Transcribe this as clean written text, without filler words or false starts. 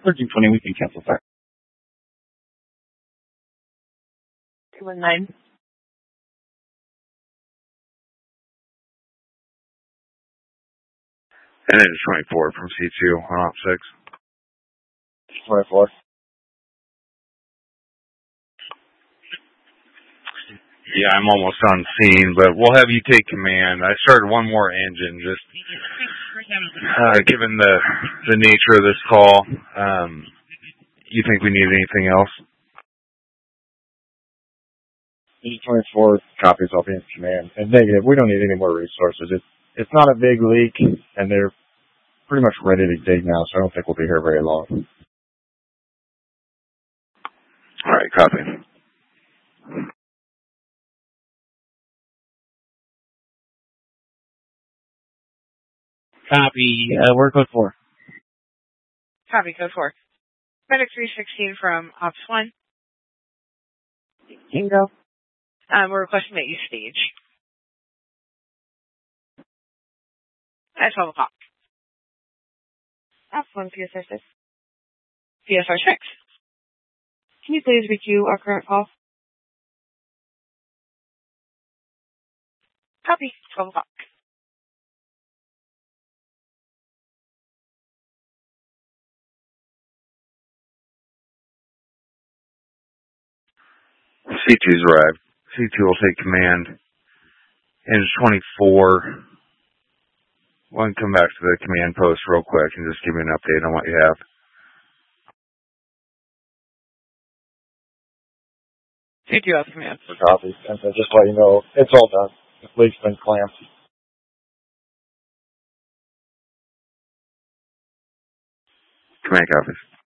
1320, we can cancel that. 219. And then 24 from C2 on op 6. 24. Yeah, I'm almost on scene, but we'll have you take command. I started one more engine, just given the nature of this call. You think we need anything else? 24 copies, I'll be in command. And negative, we don't need any more resources. It's not a big leak, and they're pretty much ready to dig now, so I don't think we'll be here very long. All right, copy. Copy. We're code 4. Copy, code 4. Medic 316 from Ops 1. Bingo. We're requesting that you stage. At 12 o'clock. Ops 1, PSR 6. PSR 6. Can you please requeue our current call? Copy, 12 o'clock. C2's arrived. C2 will take command. Engine 24. Why don't you come back to the command post real quick and just give me an update on what you have. C2 has command. For copy. And so just let you know, it's all done. The leak's been clamped. Command copies.